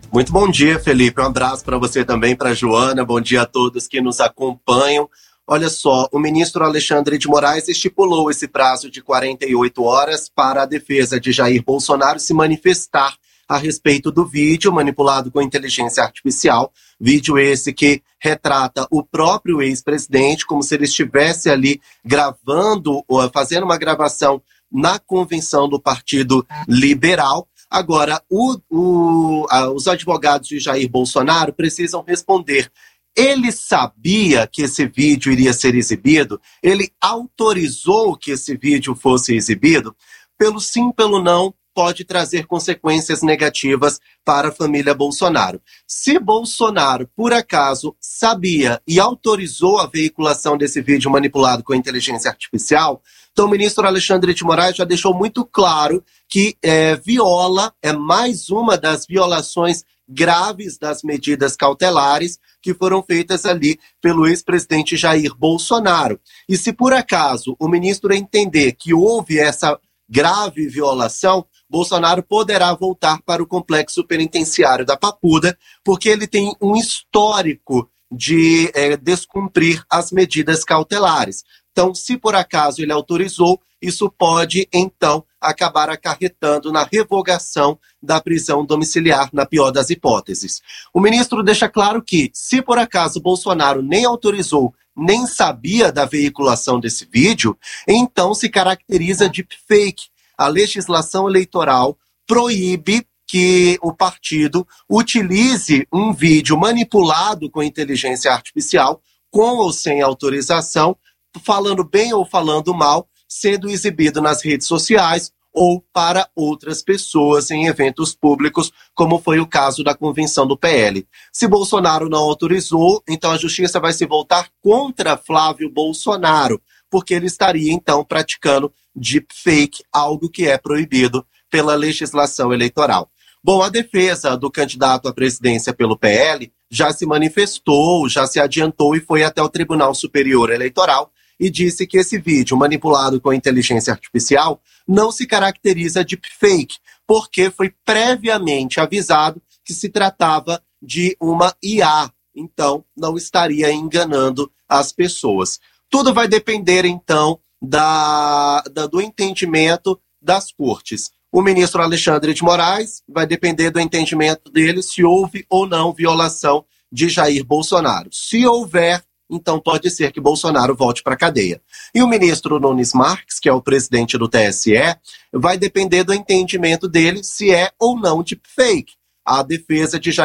Muito bom dia, Felipe. Um abraço para você também, para a Joana. Bom dia a todos que nos acompanham. Olha só, o ministro Alexandre de Moraes estipulou esse prazo de 48 horas para a defesa de Jair Bolsonaro se manifestar a respeito do vídeo manipulado com inteligência artificial. Vídeo esse que retrata o próprio ex-presidente como se ele estivesse ali gravando, fazendo uma gravação na convenção do Partido Liberal. Agora, os advogados de Jair Bolsonaro precisam responder. Ele sabia que esse vídeo iria ser exibido? Ele autorizou que esse vídeo fosse exibido? Pelo sim, pelo não, pode trazer consequências negativas para a família Bolsonaro. Se Bolsonaro, por acaso, sabia e autorizou a veiculação desse vídeo manipulado com inteligência artificial, então o ministro Alexandre de Moraes já deixou muito claro que é mais uma das violações graves das medidas cautelares que foram feitas ali pelo ex-presidente Jair Bolsonaro. E se por acaso o ministro entender que houve essa grave violação, Bolsonaro poderá voltar para o complexo penitenciário da Papuda, porque ele tem um histórico de descumprir as medidas cautelares. Então, se por acaso ele autorizou, isso pode, então, acabar acarretando na revogação da prisão domiciliar, na pior das hipóteses. O ministro deixa claro que, se por acaso Bolsonaro nem autorizou, nem sabia da veiculação desse vídeo, então se caracteriza de deepfake. A legislação eleitoral proíbe que o partido utilize um vídeo manipulado com inteligência artificial, com ou sem autorização, falando bem ou falando mal, sendo exibido nas redes sociais ou para outras pessoas em eventos públicos, como foi o caso da convenção do PL. Se Bolsonaro não autorizou, então a justiça vai se voltar contra Flávio Bolsonaro, porque ele estaria, então, praticando deepfake, algo que é proibido pela legislação eleitoral. Bom, a defesa do candidato à presidência pelo PL já se manifestou, já se adiantou e foi até o Tribunal Superior Eleitoral e disse que esse vídeo manipulado com inteligência artificial não se caracteriza de deepfake, porque foi previamente avisado que se tratava de uma IA, então não estaria enganando as pessoas. Tudo vai depender, então, do entendimento das cortes. O ministro Alexandre de Moraes vai depender do entendimento dele se houve ou não violação de Jair Bolsonaro. Se houver, então pode ser que Bolsonaro volte para a cadeia. E o ministro Nunes Marques, que é o presidente do TSE, vai depender do entendimento dele se é ou não deepfake. A defesa de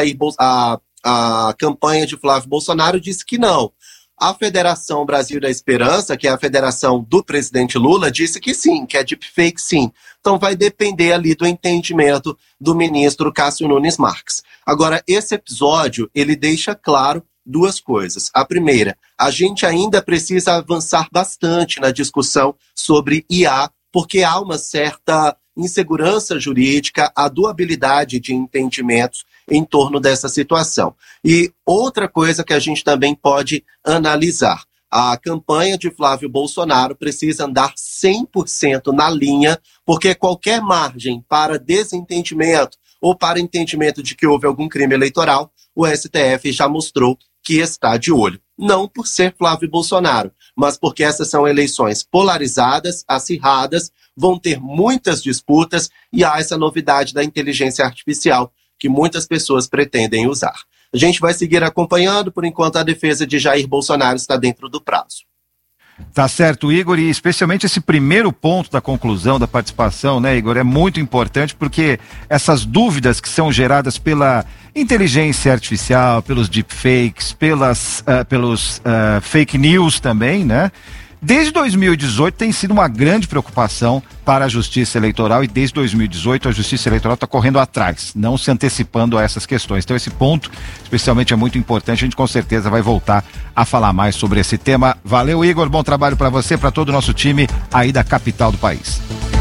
a campanha de Flávio Bolsonaro disse que não. A Federação Brasil da Esperança, que é a federação do presidente Lula, disse que sim, que é deepfake sim. Então vai depender ali do entendimento do ministro Cássio Nunes Marques. Agora, esse episódio, ele deixa claro duas coisas. A primeira, a gente ainda precisa avançar bastante na discussão sobre IA, porque há uma certa insegurança jurídica, a duabilidade de entendimentos em torno dessa situação. E outra coisa que a gente também pode analisar, a campanha de Flávio Bolsonaro precisa andar 100% na linha, porque qualquer margem para desentendimento ou para entendimento de que houve algum crime eleitoral, o STF já mostrou que está de olho. Não por ser Flávio Bolsonaro, mas porque essas são eleições polarizadas, acirradas, vão ter muitas disputas e há essa novidade da inteligência artificial que muitas pessoas pretendem usar. A gente vai seguir acompanhando, por enquanto a defesa de Jair Bolsonaro está dentro do prazo. Tá certo, Igor, e especialmente esse primeiro ponto da conclusão da participação, né, Igor, é muito importante porque essas dúvidas que são geradas pela inteligência artificial, pelos deepfakes, pelos fake news também, né, desde 2018 tem sido uma grande preocupação para a Justiça Eleitoral e desde 2018 a Justiça Eleitoral está correndo atrás, não se antecipando a essas questões. Então esse ponto especialmente é muito importante, a gente com certeza vai voltar a falar mais sobre esse tema. Valeu, Igor, bom trabalho para você, para todo o nosso time aí da capital do país.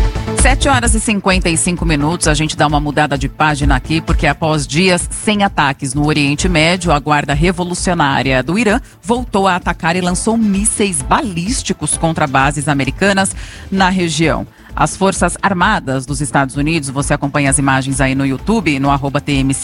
7h55, a gente dá uma mudada de página aqui, porque após dias sem ataques no Oriente Médio, a Guarda Revolucionária do Irã voltou a atacar e lançou mísseis balísticos contra bases americanas na região. As Forças Armadas dos Estados Unidos, você acompanha as imagens aí no YouTube, no @TMC